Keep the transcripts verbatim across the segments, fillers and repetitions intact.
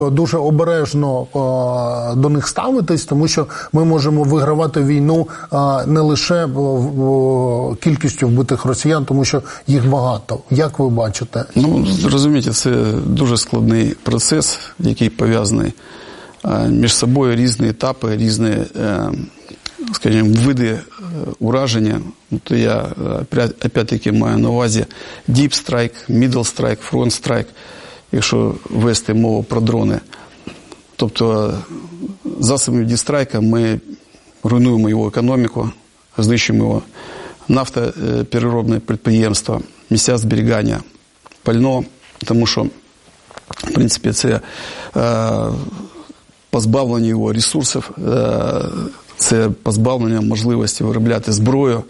Дуже обережно е, до них ставитись, тому що ми можемо вигравати війну е, не лише в, в, кількістю вбитих росіян, тому що їх багато. Як ви бачите? Ну, розумієте, це дуже складний процес, який пов'язаний е, між собою різні етапи, різні, е, скажімо, види ураження. То я опять-таки маю на увазі deep strike, middle strike, front strike, якщо вести мову про дрони. Тобто засобами діпстрайка ми руйнуємо його економіку, знищуємо його нафтопереробне підприємство, місця зберігання пального, тому що, в принципі, це е, позбавлення його ресурсів, е, це позбавлення можливості виробляти зброю,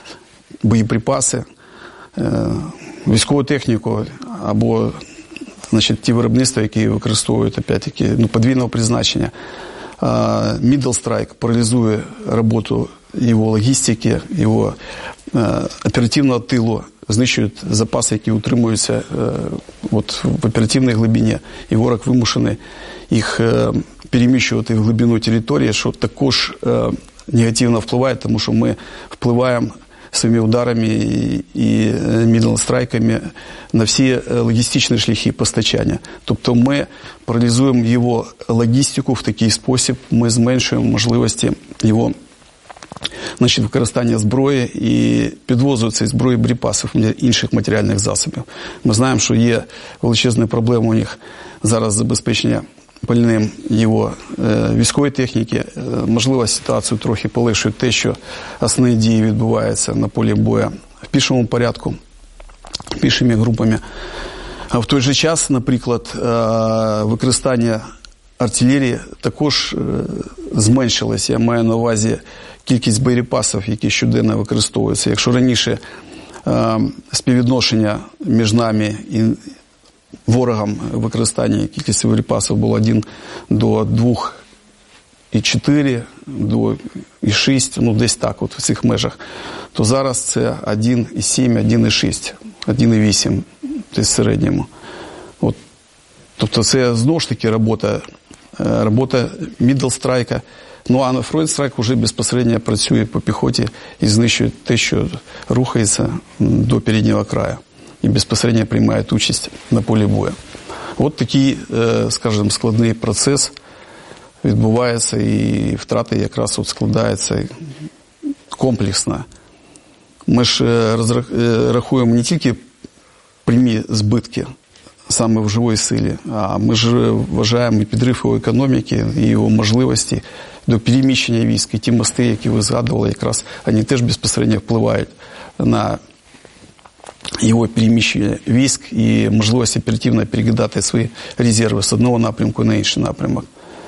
боєприпаси, е, військову техніку або, значить, ті виробництва, які використовують, опять-таки, ну, подвійного призначення. Middle Strike паралізує роботу його логістики, його оперативного тилу, знищують запаси, які утримуються от, в оперативній глибині, і ворог вимушений їх переміщувати в глибину території, що також негативно впливає, тому що ми впливаємо своїми ударами і мідл-страйками на всі логістичні шляхи постачання. Тобто ми паралізуємо його логістику в такий спосіб, ми зменшуємо можливості його, значить, використання зброї і підвозу цієї зброї, боєприпасів, інших матеріальних засобів. Ми знаємо, що є величезні проблеми у них зараз забезпечення пальним його е, військової техніки. Е, можливо, ситуацію трохи полегшує те, що основні дії відбуваються на полі бою в пішому порядку, пішими групами. А в той же час, наприклад, е, використання артилерії також е, зменшилося. Я маю на увазі кількість боєприпасів, які щоденно використовуються. Якщо раніше е, співвідношення між нами і ворогом використання кількості боєприпасів було один до двох і чотири, до і шість, ну десь так, от в цих межах, то зараз це один і сім, один і шість, один і вісім, десь в середньому. От, тобто це знову ж таки робота, робота мідл-страйка. Ну а на фронт-страйк вже безпосередньо працює по піхоті і знищує те, що рухається до переднього краю. І безпосередньо приймають участь на полі бою. От такий, скажімо, складний процес відбувається, і втрати якраз от складаються комплексно. Ми ж рахуємо не тільки прямі збитки саме в живій силі, а ми ж вважаємо і підрив його економіки, і його можливості до переміщення військ. І ті мости, які ви згадували, якраз вони теж безпосередньо впливають на його переміщення військ і можливість оперативно перекидати свої резерви з одного напрямку на інший напрямок.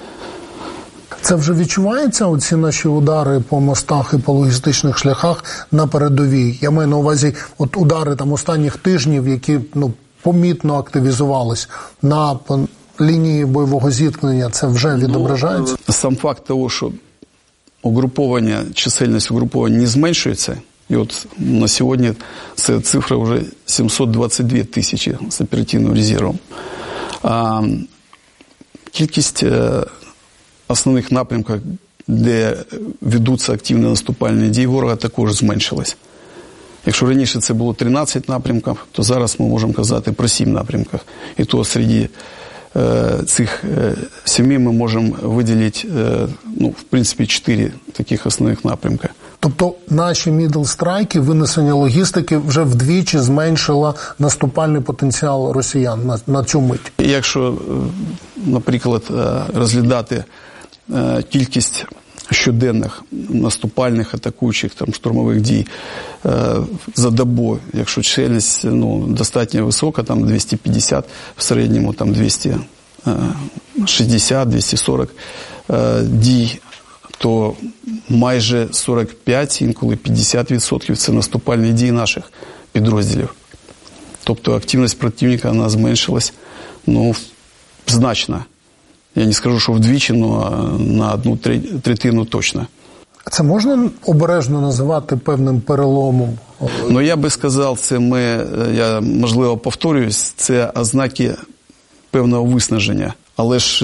Це вже відчувається, оці наші удари по мостах і по логістичних шляхах на передовій? Я маю на увазі от удари там останніх тижнів, які, ну, помітно активізувались на лінії бойового зіткнення. Це вже відображається? Ну, сам факт того, що угруповання, чисельність угруповання не зменшується, і от на сьогодні це цифра вже сімсот двадцять дві тисячі з оперативним резервом. А кількість основних напрямків, де ведуться активні наступальні дії ворога, також зменшилась. Якщо раніше це було тринадцять напрямків, то зараз ми можемо казати про сім напрямків. І то серед цих семи ми можемо виділити, ну, в принципі, чотири таких основних напрямки. Тобто наші мідл-страйки, винесення логістики вже вдвічі зменшило наступальний потенціал росіян на, на цю мить? Якщо, наприклад, розглядати кількість щоденних наступальних, атакуючих, там, штурмових дій за добу, якщо чисельність, ну, достатньо висока, там двісті п'ятдесят, в середньому там двісті шістдесят - двісті сорок дій, то майже сорок п'ять, інколи п'ятдесят відсотків це наступальні дії наших підрозділів. Тобто активність противника, вона зменшилась, ну, значно. Я не скажу, що вдвічі, але на одну третину точно. Це можна обережно називати певним переломом? Ну, я би сказав, це ми, я, можливо, повторююсь, це ознаки певного виснаження Але ж